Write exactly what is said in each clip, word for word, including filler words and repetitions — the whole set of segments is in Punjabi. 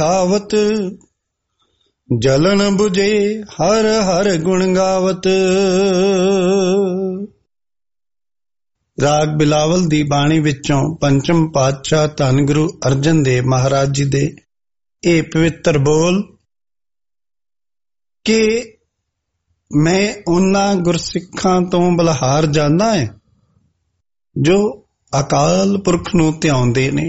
आवत जलन बुझे हर हर गुण गावत। राग बिलावल दी बाणी विचों पंचम पातशाह धन गुरु अर्जन देव महाराज जी दे ये पवित्र बोल कि मैं उन्हां गुरसिखां तो बलहार जाना है जो अकाल पुरख नूं ध्याउंदे ने।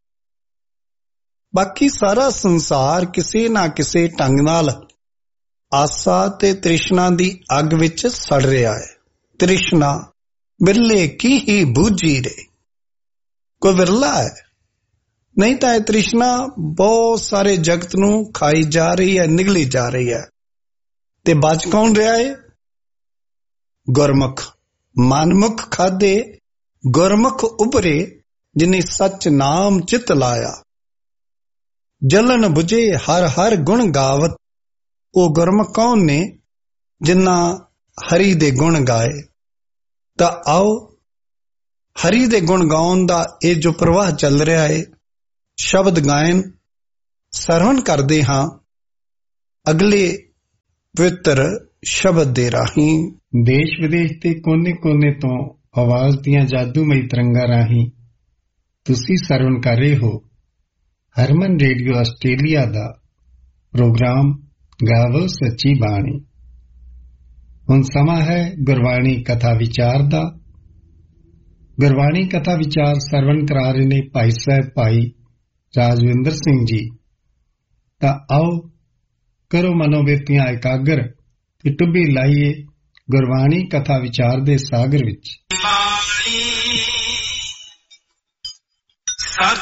बाकी सारा संसार किसी ना किसी ढंग नाल आसा ते तृष्णा दी अग विच सड़ रहा है। तृष्णा बिरले की ही बूझी रे, कोई विरला है, नहीं तो यह तृष्णा बहुत सारे जगत नूं खाई जा रही है, निगली जा रही है। ते बच कौन रहा है? गुरमुख। मनमुख खादे गुरमुख उभरे जिन्हें सच नाम चित लाया। जलन बुझे हर हर गुण गावत। वो गुरमुख कौन ने? जिन्ना हरि दे गुण गाए। तां आओ हरि दे गुण गाउण दा ये जो प्रवाह चल रहा है, शब्द गायन सरवण करदे हां अगले पवित्र शब्द दे राही। देश विदेश ते कोने कोने तो आवाज दियां जादूमई तरंगा राही तुसी सरवण कर रहे हो हरमन रेडियो आस्ट्रेलिया दा प्रोग्राम गावो सच्ची बाणी। हुण समा है गुरबाणी कथा विचार दा। गुरबाणी कथा विचार सरवण करा रहे ने भाई साहब भाई राजविंदर सिंह जी। तां आओ करो मनोबेतियां एकागर ते टुब्बी लाइए गुरबाणी कथा विचार दे सागर विच। सत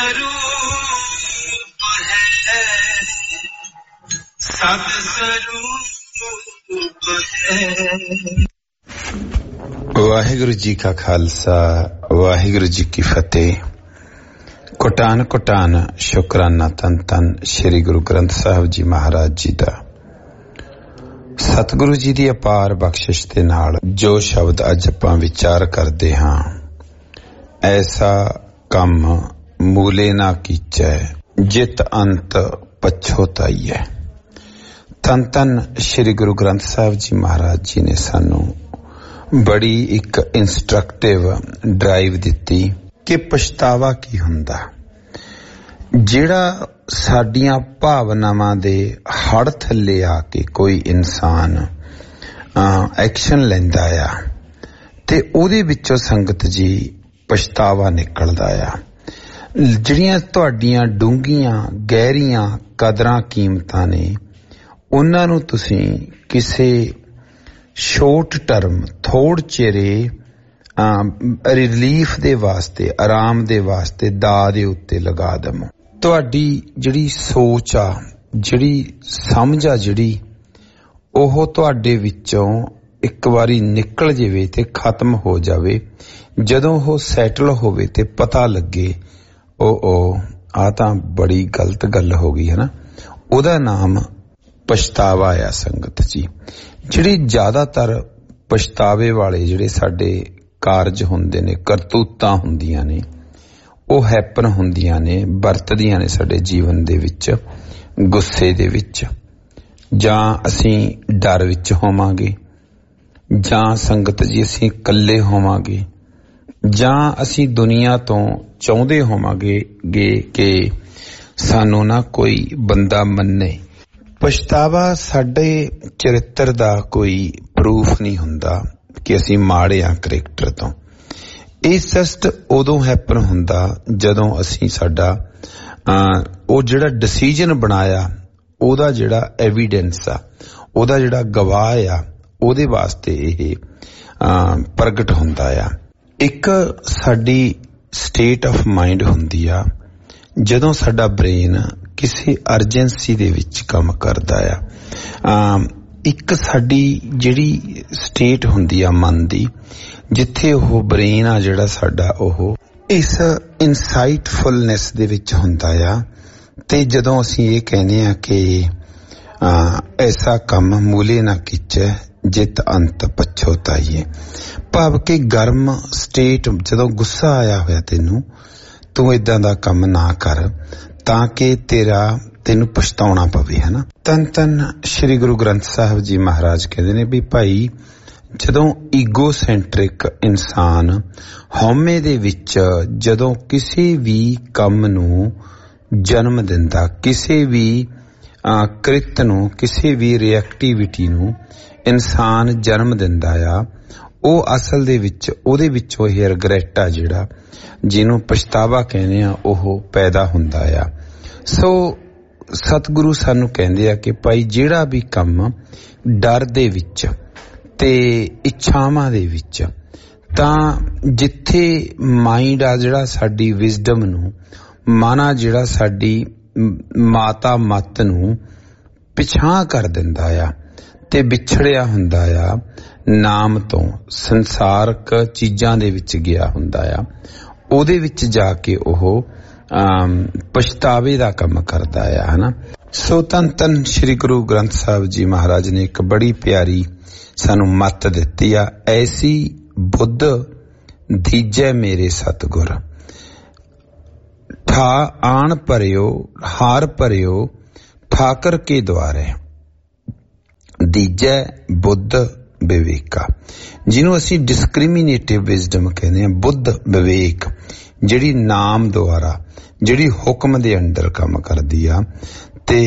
स्वरूप है, सत स्वरूप है। वाहिगुरु जी का खालसा वाहिगुरु जी की फतेह। कोटान कोटान शुकराना तन तन श्री गुरु ग्रंथ साहब जी महाराज जी दा। सतगुरु जी दी अपार बख्शिश दे नाल जो शब्द अज आपां विचार करदे हां, ऐसा कम मूले ना कीचै जित अंत पछोताई है। तन तन श्री गुरु ग्रंथ साहब जी महाराज जी ने सानू बड़ी एक इंस्ट्रक्टिव ड्राइव दिती कि पछतावा की हुंदा। जिहड़ा साडियां भावनावां दे हड़ थल्ले आके कोई इंसान एक्शन लैंदा आ ते ओहदे विचों संगत जी पछतावा निकलदा आ। जिहड़ियां तुहाडीआं डूंघीआं गहरीआं कदरां कीमतां ने उन्हां नूं तुसीं किसे शॉर्ट टर्म थोड़ चेरे रिलीफ दे वास्ते आराम दे वास्ते दा दे उत्ते लगा दमो। तुहाडी जिहड़ी सोच आ जिहड़ी समझ आ जिहड़ी ओह तुहाडे विचों एक वारी निकल जावे ते खत्म हो जावे। जदों ओह सैटल होवे ते पता लगे ओ ओ आ तां बड़ी गलत गल हो गई है ना, ओहदा नाम पछतावा आ। संगत जी जिहड़ी ज्यादातर पछतावे वाले जिहड़े साडे कारज हुंदे ने, करतूतां हुंदियां ने, ਉਹ हैपन ਹੁੰਦੀਆਂ ਨੇ, ਵਰਤਦੀਆਂ ਨੇ ਸਾਡੇ ਜੀਵਨ ਦੇ ਵਿੱਚ, ਗੁੱਸੇ ਦੇ ਵਿੱਚ, ਜਾਂ ਅਸੀਂ ਡਰ ਵਿੱਚ ਹੋਵਾਂਗੇ, ਜਾਂ ਸੰਗਤ ਜੀ ਅਸੀਂ ਇਕੱਲੇ ਹੋਵਾਂਗੇ, ਜਾਂ ਅਸੀਂ ਦੁਨੀਆ ਤੋਂ ਚਾਹੁੰਦੇ ਹੋਵਾਂਗੇ ਕਿ ਸਾਨੂੰ ਨਾ ਕੋਈ ਬੰਦਾ ਮੰਨੇ। ਪਛਤਾਵਾ ਸਾਡੇ ਚਰਿੱਤਰ ਦਾ ਕੋਈ ਪ੍ਰੂਫ ਨਹੀਂ ਹੁੰਦਾ ਕਿ ਅਸੀਂ ਮਾੜੇ ਆ ਕਰੈਕਟਰ ਤੋਂ। ਇਹ ਜਸਟ ਉਦੋਂ ਹੈਪਨ ਹੁੰਦਾ ਜਦੋਂ ਅਸੀਂ ਸਾਡਾ ਉਹ ਜਿਹੜਾ ਡਿਸੀਜਨ ਬਣਾਇਆ ਉਹਦਾ ਜਿਹੜਾ ਐਵੀਡੈਂਸ ਆ, ਉਹਦਾ ਜਿਹੜਾ ਗਵਾਹ ਆ, ਉਹਦੇ ਵਾਸਤੇ ਇਹ ਪ੍ਰਗਟ ਹੁੰਦਾ ਆ। ਇੱਕ ਸਾਡੀ ਸਟੇਟ ਆਫ ਮਾਈਂਡ ਹੁੰਦੀ ਆ ਜਦੋਂ ਸਾਡਾ ਬ੍ਰੇਨ ਕਿਸੇ ਅਰਜੈਂਸੀ ਦੇ ਵਿੱਚ ਕੰਮ ਕਰਦਾ ਆ। ਇੱਕ ਸਾਡੀ ਜਿਹੜੀ ਸਟੇਟ ਹੁੰਦੀ ਆ ਮਨ ਦੀ, ਜਿੱਥੇ ਉਹ ਬ੍ਰੇਨ ਆ ਜਿਹੜਾ ਸਾਡਾ ਉਹ ਇਸ ਇਨਸਾਈਟਫੁਲਨੈਸ ਦੇ ਵਿੱਚ ਹੁੰਦਾ ਆ। ਤੇ ਜਦੋਂ ਅਸੀਂ ਇਹ ਕਹਿੰਦੇ ਆ ਕਿ ਐਸਾ ਕੰਮ ਮੂਲੇ ਨਾ ਕੀਚੈ ਜਿਤ ਅੰਤ ਪਛੋਤਾਈਏ, ਭਾਵ ਕਿ ਗਰਮ ਸਟੇਟ, ਜਦੋਂ ਗੁੱਸਾ ਆਇਆ ਹੋਇਆ ਤੈਨੂੰ, ਤੂੰ ਏਦਾਂ ਦਾ ਕੰਮ ਨਾ ਕਰ ਤਾਂ ਕਿ ਤੇਰਾ ਤੈਨੂੰ ਪਛਤਾਉਣਾ ਪਵੇ, ਹਨਾ। ਧੰਨ ਧੰਨ ਸ਼੍ਰੀ ਗੁਰੂ ਗ੍ਰੰਥ ਸਾਹਿਬ ਜੀ ਮਹਾਰਾਜ ਕਹਿੰਦੇ ਨੇ ਵੀ ਭਾਈ ਜਦੋਂ ਈਗੋ ਸੈਂਟਰਿਕ ਇਨਸਾਨ ਹਉਮੈ ਦੇ ਵਿੱਚ ਜਦੋਂ ਕਿਸੇ ਵੀ ਕੰਮ ਨੂੰ ਜਨਮ ਦਿੰਦਾ, ਕਿਸੇ ਵੀ ਕ੍ਰਿਤ ਨੂੰ, ਕਿਸੇ ਵੀ ਰਿਐਕਟੀਵਿਟੀ ਨੂੰ ਇਨਸਾਨ ਜਨਮ ਦਿੰਦਾ ਆ, ਉਹ ਅਸਲ ਦੇ ਵਿੱਚ ਉਹਦੇ ਵਿੱਚੋਂ ਇਹ ਰਿਗਰੈਟ ਆ ਜਿਹੜਾ, ਜਿਹਨੂੰ ਪਛਤਾਵਾ ਕਹਿੰਦੇ ਆ, ਉਹ ਪੈਦਾ ਹੁੰਦਾ ਆ। ਸੋ ਸਤਿਗੁਰੂ ਸਾਨੂੰ ਕਹਿੰਦੇ ਆ ਕਿ ਭਾਈ ਜਿਹੜਾ ਵੀ ਕੰਮ ਡਰ ਦੇ ਵਿੱਚ ਤੇ ਇੱਛਾਵਾਂ ਦੇ ਵਿੱਚ, ਤਾਂ ਜਿੱਥੇ ਮਾਈਂਡ ਆ ਜਿਹੜਾ ਸਾਡੀ ਵਿਜ਼ਡਮ ਨੂੰ, ਮਨ ਆ ਜਿਹੜਾ ਸਾਡੀ ਮਾਤਾ ਮਤ ਨੂੰ ਪਿਛਾਂਹ ਕਰ ਦਿੰਦਾ ਆ ਤੇ ਵਿਛੜਿਆ ਹੁੰਦਾ ਆ ਨਾਮ ਤੋਂ, ਸੰਸਾਰਕ ਚੀਜ਼ਾਂ ਦੇ ਵਿੱਚ ਗਿਆ ਹੁੰਦਾ ਆ, ਉਹਦੇ ਵਿੱਚ ਜਾ ਕੇ ਉਹ ਪਛਤਾਵੇ ਦਾ ਕੰਮ ਕਰਦਾ ਆ, ਹਨਾ। ਸੋ ਧੰਨ ਧੰਨ ਸ਼੍ਰੀ ਗੁਰੂ ਗ੍ਰੰਥ ਸਾਹਿਬ ਜੀ ਮਹਾਰਾਜ ਨੇ ਇੱਕ ਬੜੀ ਪਿਆਰੀ ਸਾਨੂੰ ਮੱਤ ਦਿੱਤੀ ਆ, ਐਸੀ ਬੁੱਧ ਦੀਜੈ ਮੇਰੇ ਸਤਿਗੁਰ, ਠਾ ਆਣ ਭਰਿਓ ਹਾਰ ਭਰਿਓ ਠਾਕਰ ਕੇ ਦੁਆਰੇ, ਦੀਜੈ ਬੁੱਧ ਵਿਵੇਕਾ, ਜਿਹਨੂੰ ਅਸੀਂ ਡਿਸਕ੍ਰਿਮੀਨੇਟਿਵ ਵਿਜ਼ਡਮ ਕਹਿੰਦੇ ਹਾਂ। ਬੁੱਧ ਵਿਵੇਕ ਜਿਹੜੀ ਨਾਮ ਦੁਆਰਾ, ਜਿਹੜੀ ਹੁਕਮ ਦੇ ਅੰਡਰ ਕੰਮ ਕਰਦੀ ਆ, ਤੇ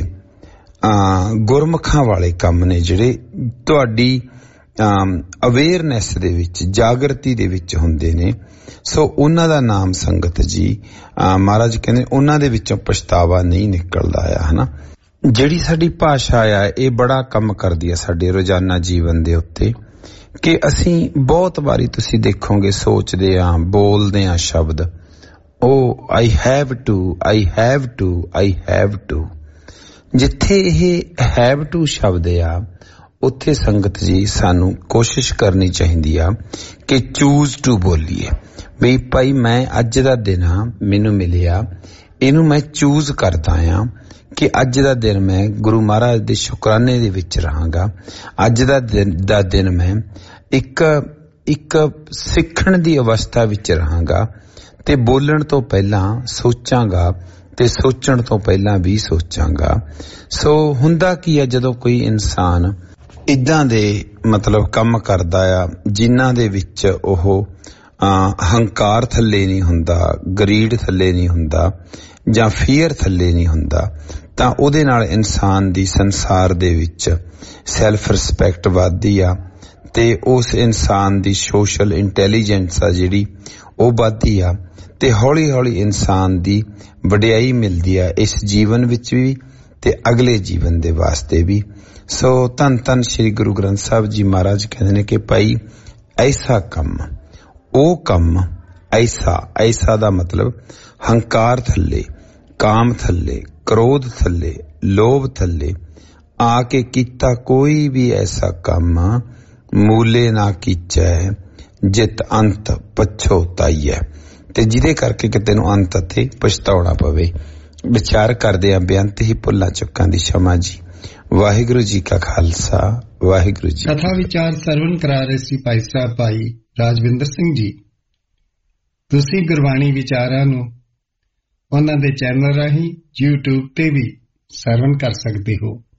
ਗੁਰਮੁਖਾਂ ਵਾਲੇ ਕੰਮ ਨੇ ਜਿਹੜੇ ਤੁਹਾਡੀ ਅਵੇਅਰਨੈਸ ਦੇ ਵਿੱਚ, ਜਾਗਰਤੀ ਦੇ ਵਿੱਚ ਹੁੰਦੇ ਨੇ। ਸੋ ਉਹਨਾਂ ਦਾ ਨਾਮ ਸੰਗਤ ਜੀ ਮਹਾਰਾਜ ਕਹਿੰਦੇ ਉਹਨਾਂ ਦੇ ਵਿੱਚੋਂ ਪਛਤਾਵਾ ਨਹੀਂ ਨਿਕਲਦਾ ਆ, ਹਨਾ। ਜਿਹੜੀ ਸਾਡੀ ਭਾਸ਼ਾ ਆ ਇਹ ਬੜਾ ਕੰਮ ਕਰਦੀ ਆ ਸਾਡੇ ਰੋਜ਼ਾਨਾ ਜੀਵਨ ਦੇ ਉੱਤੇ, ਕਿ ਅਸੀਂ ਬਹੁਤ ਵਾਰੀ ਤੁਸੀਂ ਦੇਖੋਗੇ ਸੋਚਦੇ ਆ, ਬੋਲਦੇ ਆ ਸ਼ਬਦ, ਉਹ I have to, I have to, I have to. ਜਿੱਥੇ ਇਹ ਹੈਵ ਟੂ ਸ਼ਬਦ ਆ, ਉੱਥੇ ਸੰਗਤ ਜੀ ਸਾਨੂੰ ਕੋਸ਼ਿਸ਼ ਕਰਨੀ ਚਾਹੀਦੀ ਆ ਕਿ ਚੂਜ਼ ਟੂ ਬੋਲੀਏ। ਬਈ ਭਾਈ ਮੈਂ ਅੱਜ ਦਾ ਦਿਨ ਆ, ਮੈਨੂੰ ਮਿਲਿਆ, ਇਹਨੂੰ ਮੈਂ ਚੂਜ਼ ਕਰਦਾ ਆ ਕਿ ਅੱਜ ਦਾ ਦਿਨ ਮੈਂ ਗੁਰੂ ਮਹਾਰਾਜ ਦੇ ਸ਼ੁਕਰਾਨੇ ਦੇ ਵਿੱਚ ਰਹਾਂਗਾ। ਅੱਜ ਦਾ ਦਿਨ ਦਾ ਦਿਨ ਮੈਂ ਇੱਕ ਇੱਕ ਸਿੱਖਣ ਦੀ ਅਵਸਥਾ ਵਿੱਚ ਰਹਾਂਗਾ, ਤੇ ਬੋਲਣ ਤੋਂ ਪਹਿਲਾਂ ਸੋਚਾਂਗਾ ਤੇ ਸੋਚਣ ਤੋਂ ਪਹਿਲਾਂ ਵੀ ਸੋਚਾਂਗਾ। ਸੋ ਹੁੰਦਾ ਕੀ ਹੈ, ਜਦੋਂ ਕੋਈ ਇਨਸਾਨ ਇੱਦਾਂ ਦੇ ਮਤਲਬ ਕੰਮ ਕਰਦਾ ਆ ਜਿਨ੍ਹਾਂ ਦੇ ਵਿੱਚ ਉਹ ਹੰਕਾਰ ਥੱਲੇ ਨਹੀਂ ਹੁੰਦਾ, ਗਰੀਡ ਥੱਲੇ ਨਹੀਂ ਹੁੰਦਾ, ਜਾਂ ਫੀਅਰ ਥੱਲੇ ਨਹੀਂ ਹੁੰਦਾ, ਤਾਂ ਉਹਦੇ ਨਾਲ ਇਨਸਾਨ ਦੀ ਸੰਸਾਰ ਦੇ ਵਿੱਚ ਸੈਲਫ ਰਿਸਪੈਕਟ ਵੱਧਦੀ ਆ, ਤੇ ਉਸ ਇਨਸਾਨ ਦੀ ਸੋਸ਼ਲ ਇੰਟੈਲੀਜੈਂਸ ਆ ਜਿਹੜੀ ਉਹ ਵੱਧਦੀ ਆ, ਤੇ ਹੌਲੀ ਹੌਲੀ ਇਨਸਾਨ ਦੀ ਵਡਿਆਈ ਮਿਲਦੀ ਆ ਇਸ ਜੀਵਨ ਵਿੱਚ ਵੀ ਤੇ ਅਗਲੇ ਜੀਵਨ ਦੇ ਵਾਸਤੇ ਵੀ। ਸੋ ਧੰਨ ਧੰਨ ਸ਼੍ਰੀ ਗੁਰੂ ਗ੍ਰੰਥ ਸਾਹਿਬ ਜੀ ਮਹਾਰਾਜ ਕਹਿੰਦੇ ਨੇ ਕਿ ਭਾਈ ਐਸਾ ਕੰਮ, ਉਹ ਕੰਮ ਐਸਾ, ਐਸਾ ਦਾ ਮਤਲਬ ਹੰਕਾਰ ਥੱਲੇ, ਕਾਮ ਥੱਲੇ, ਕ੍ਰੋਧ ਥੱਲੇ, ਲੋਭ ਥੱਲੇ ਆ ਕੇ ਕੀਤਾ ਕੋਈ ਵੀ ਐਸਾ ਕੰਮ ਮੂਲੇ ਨਾ ਕੀਚੈ ਜਿਤ ਅੰਤ ਪਛੋਤਾਈਐ, ਤੇ ਜਿਹਦੇ ਕਰਕੇ ਕਿ ਤੈਨੂੰ ਅੰਤ ਤੇ ਪਛਤਾਉਣਾ ਪਵੇ। ਵਿਚਾਰ ਕਰਦੇ ਆ ਬੇਅੰਤ ਹੀ ਭੁੱਲਾਂ ਚੁੱਕਾਂ ਦੀ क्षमा ਜੀ। ਵਾਹਿਗੁਰੂ ਜੀ ਕਾ ਖਾਲਸਾ, ਵਾਹਿਗੁਰੂ ਜੀ। ਕਥਾ ਵਿਚਾਰ ਸਰਵਨ ਕਰਾ ਰਹੇ ਸੀ ਭਾਈ ਸਾਹਿਬ ਭਾਈ ਰਾਜਵਿੰਦਰ ਸਿੰਘ ਜੀ। ਤੁਸੀਂ ਗੁਰਬਾਣੀ ਵਿਚਾਰਾਂ ਨੂੰ ਉਹਨਾਂ ਦੇ ਚੈਨਲ ਰਾਹੀਂ YouTube ਤੇ ਵੀ ਸਰਵਨ ਕਰ ਸਕਦੇ ਹੋ।